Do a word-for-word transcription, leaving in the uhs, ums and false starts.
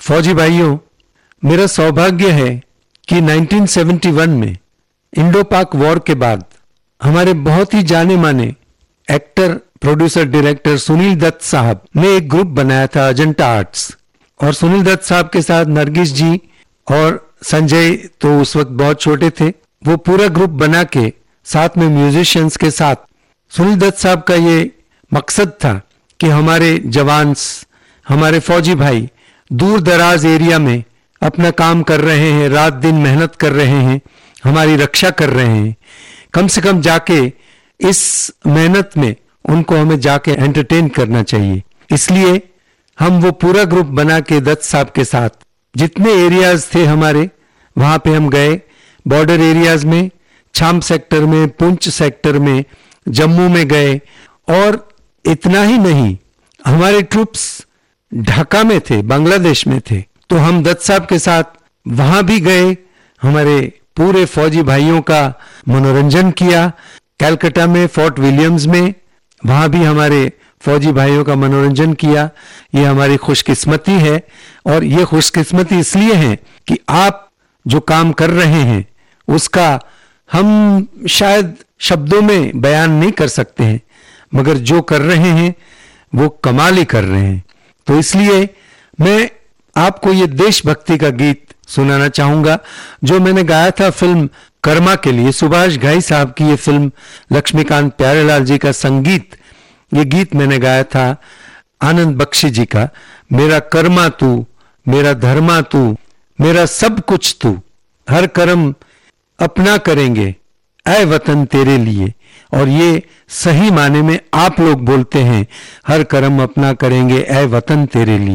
फौजी भाइयों, मेरा सौभाग्य है कि उन्नीस सौ इकहत्तर में इंडो पाक वॉर के बाद हमारे बहुत ही जाने माने actor, producer, director Sunil Dutt साहब ने एक ग्रुप बनाया था अजंता आर्ट्स। और सुनील दत्त साहब के साथ नरगिस जी और संजय तो उस वक्त बहुत छोटे थे, वो पूरा ग्रुप बना के साथ में म्यूजिशियंस के साथ सुनील दत्त साहब का ये मकसद था कि हमारे जवान, हमारे फौजी भाई दूर दराज एरिया में अपना काम कर रहे हैं, रात दिन मेहनत कर रहे हैं, हमारी रक्षा कर रहे हैं, कम से कम जाके इस मेहनत में उनको हमें जाके एंटरटेन करना चाहिए। इसलिए हम वो पूरा ग्रुप बना के दत्त साहब के साथ जितने एरियाज थे हमारे, वहां पे हम गए। बॉर्डर एरियाज में, छाम सेक्टर में, पुंछ सेक्टर में, जम्मू में गए। और इतना ही नहीं, हमारे ट्रूप्स ढाका में थे, बांग्लादेश में थे, तो हम दत्त साहब के साथ वहां भी गए, हमारे पूरे फौजी भाइयों का मनोरंजन किया। कलकत्ता में, फोर्ट विलियम्स में, वहां भी हमारे फौजी भाइयों का मनोरंजन किया। ये हमारी खुशकिस्मती है, और ये खुशकिस्मती इसलिए है कि आप जो काम कर रहे हैं उसका हम शायद शब्दों में बयान नहीं कर सकते हैं, मगर जो कर रहे हैं वो कमाल ही कर रहे हैं। तो इसलिए मैं आपको ये देशभक्ति का गीत सुनाना चाहूंगा जो मैंने गाया था फिल्म कर्मा के लिए। सुभाष घाई साहब की ये फिल्म, लक्ष्मीकांत प्यारेलाल जी का संगीत, ये गीत मैंने गाया था आनंद बख्शी जी का। मेरा कर्मा तू, मेरा धर्मा तू, मेरा सब कुछ तू, हर कर्म अपना करेंगे ऐ वतन तेरे लिए। और ये सही माने में आप लोग बोलते हैं, हर कर्म अपना करेंगे ऐ वतन तेरे लिए।